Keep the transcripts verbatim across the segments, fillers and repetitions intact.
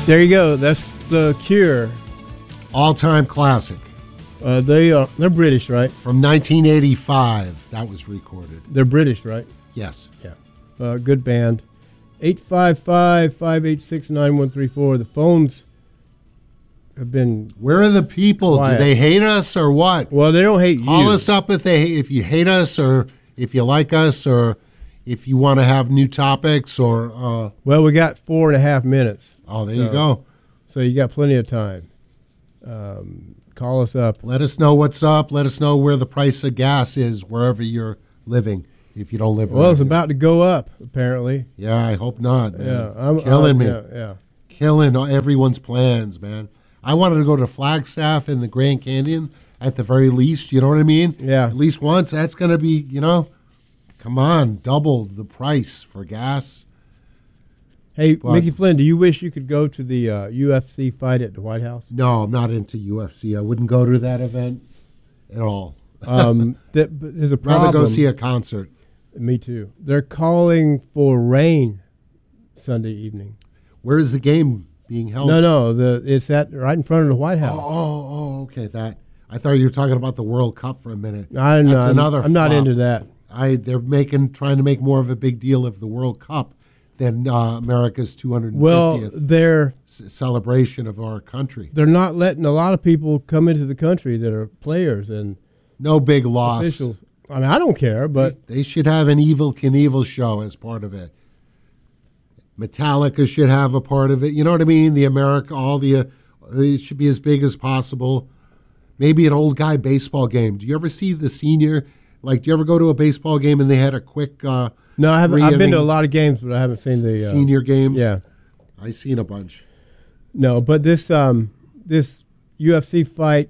There you go. That's The Cure. All-time classic. Uh, they are, they're British, right? From nineteen eighty-five, that was recorded. They're British, right? Yes. Yeah. Uh, good band. eight five five, five eight six, nine one three four. The phones have been Where are the people? quiet. Do they hate us or what? Well, they don't hate Call you. us up if they if you hate us or if you like us or if you want to have new topics or uh, Well, we got four and a half minutes. oh, there So- you go. So you got plenty of time. Um, call us up. Let us know what's up. Let us know where the price of gas is wherever you're living. If you don't live, Well, around it's here. about to go up, apparently. Yeah, I hope not. Man. Yeah, it's I'm killing I'm- me. Yeah, yeah. Killing everyone's plans, man. I wanted to go to Flagstaff in the Grand Canyon at the very least. You know what I mean? Yeah. At least once. That's going to be, you know, come on, double the price for gas. Hey, But- Mickey Flynn, do you wish you could go to the uh, U F C fight at the White House? No, I'm not into U F C. I wouldn't go to that event at all. Um, that, but there's a problem. Rather go see a concert. Me too. They're calling for rain Sunday evening. Where is the game being held? No, no, the it's at right in front of the White Oh, House. oh, oh, okay. That I thought you were talking about the World Cup for a minute. I don't know. That's I'm, another. I'm not flop. into that. I they're making trying to make more of a big deal of the World Cup than uh, America's two hundred Well, fiftieth they're c- celebration of our country. they're not letting a lot of people come into the country that are players and No big loss. officials. I mean, I don't care, but They should have an Evil Knievel show as part of it. Metallica should have a part of it. You know what I mean? The America, all the, uh, it should be as big as possible. Maybe an old guy baseball game. Do you ever see the senior? Like, do you ever go to a baseball game and they had a quick uh, no, I haven't. I've been three-inning to a lot of games, but I haven't seen the uh, senior games? Yeah, I seen a bunch. no, but this um this U F C fight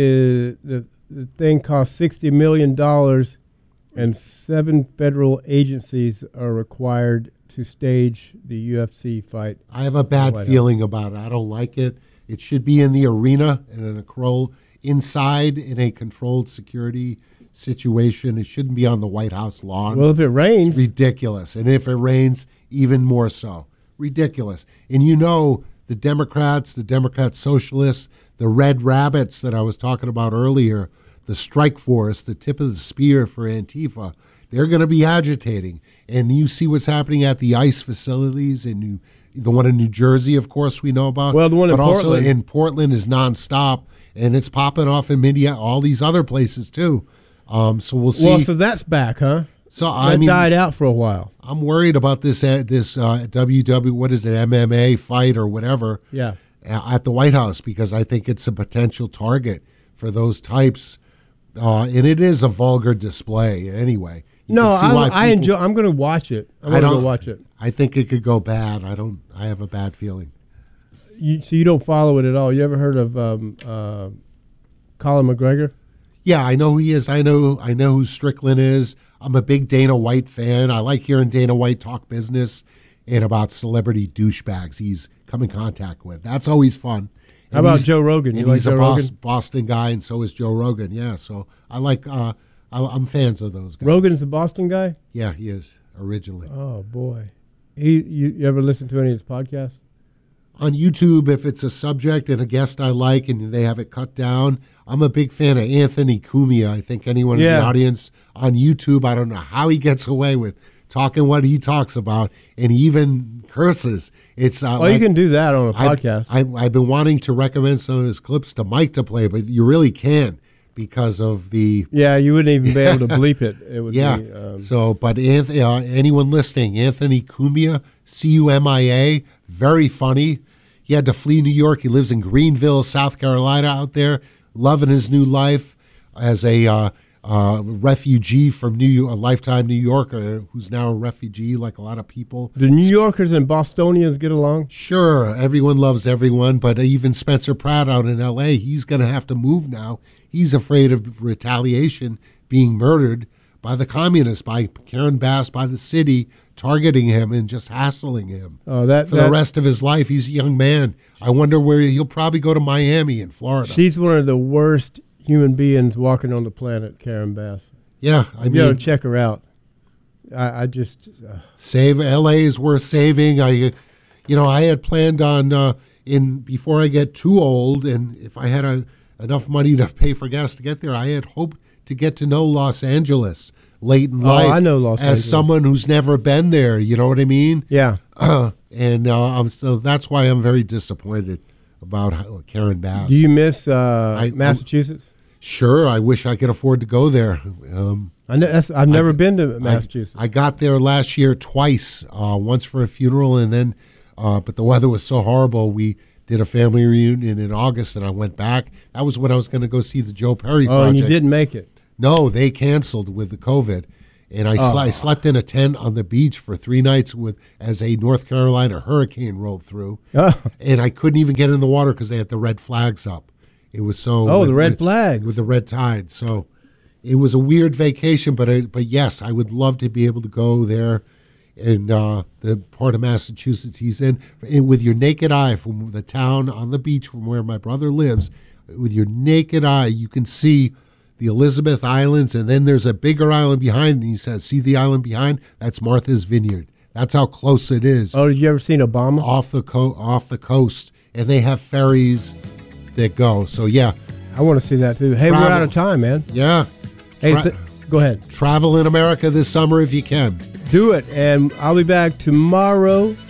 is the the thing cost sixty million dollars, and seven federal agencies are required to stage the U F C fight. I have a bad White House. feeling about it. I don't like it. It should be in the arena and in a control inside in a controlled security situation. It shouldn't be on the White House lawn. Well, if it rains, It's ridiculous. And if it rains, even more so. Ridiculous. And you know the Democrats, the Democrat socialists, the red rabbits that I was talking about earlier, the strike force, the tip of the spear for Antifa, they're going to be agitating. And you see what's happening at the ICE facilities in New, the one in New Jersey, of course, we know about. Well, the one in but also Portland. in Portland is nonstop, and it's popping off in Minneapolis, all these other places too. Um, so we'll see. well, so that's back, huh? so That I mean, died out for a while. I'm worried about this uh, this uh, W W what is it M M A fight or whatever Yeah. uh, at the White House because I think it's a potential target for those types, uh, and it is a vulgar display anyway. You No, can see I, why I people- enjoy. I'm going to watch it. I'm I going to go don't watch it. I think it could go bad. I don't. I have a bad feeling. You, so you don't follow it at all. You ever heard of um, uh, Colin McGregor? Yeah, I know who he is. I know I know who Strickland is. I'm a big Dana White fan. I like hearing Dana White talk business and about celebrity douchebags he's come in contact with. That's always fun. How And about he's- Joe Rogan? You And like he's Joe a Bos- Rogan? Boston guy, and so is Joe Rogan. Yeah, so I like. Uh, I, I'm fans of those guys. Rogan's a Boston guy. Yeah, he is originally Oh boy, he. You, you ever listen to any of his podcasts? on YouTube. If it's a subject and a guest I like, and they have it cut down, I'm a big fan of Anthony Cumia. I think anyone in Yeah. the audience on YouTube, I don't know how he gets away with talking what he talks about, and he even curses. It's uh, Oh, like, you can do that on a I- podcast. I, I've been wanting to recommend some of his clips to Mike to play, but you really can't because of the yeah, you wouldn't even be able to bleep it. It would yeah. be. Um, so, but Anthony, uh, anyone listening, Anthony Cumia, C U M I A, very funny. He had to flee New York. He lives in Greenville, South Carolina, out there, loving his new life as a uh, uh, refugee from New York, a lifetime New Yorker who's now a refugee, like a lot of people. do New Yorkers and Bostonians get along? Sure, everyone loves everyone, but even Spencer Pratt out in L A, he's going to have to move now. He's afraid of retaliation, being murdered by the communists, by Karen Bass, by the city, targeting him and just hassling him Oh, that, for that the rest of his life. He's a young man. I wonder where he'll probably go to Miami in Florida. she's one of the worst human beings walking on the planet, Karen Bass. yeah, I You got to mean, check her out. I, I just. Uh, save L A is worth saving. I, you know, I had planned on uh, in before I get too old, and if I had a, enough money to pay for gas to get there, I had hoped to get to know Los Angeles late in Oh, life. I know Los as Angeles. someone who's never been there. You know what I mean? Yeah. Uh, and uh, I'm so that's why I'm very disappointed about how, Karen Bass. Do you miss uh, I- Massachusetts? Sure, I wish I could afford to go there. Um, I know, that's, I've never I- been to I- Massachusetts. I, got there last year twice, uh, once for a funeral, and then, uh, but the weather was so horrible. We did a family reunion in August, and I went back. That was when I was going to go see the Joe Perry oh, project. and you didn't make it. No, they canceled with the COVID, and I, sl- I slept in a tent on the beach for three nights with as a North Carolina hurricane rolled through, Oh, and I couldn't even get in the water because they had the red flags up. It was so oh with- the red with- flags. with the red tide. So it was a weird vacation, but I, but yes, I would love to be able to go there in uh, the part of Massachusetts he's in, and with your naked eye from the town on the beach from where my brother lives. With your naked eye, you can see the Elizabeth Islands, and then there's a bigger island behind. And he says, "See the island behind? That's Martha's Vineyard. That's how close it is Oh, did you ever seen Obama? off the co- off the coast." And they have ferries that go. So yeah, I want to see that too. Hey, we're Travel. out of time, man. yeah. Hey, Tra- th- go ahead. travel in America this summer if you can. Do it. And I'll be back tomorrow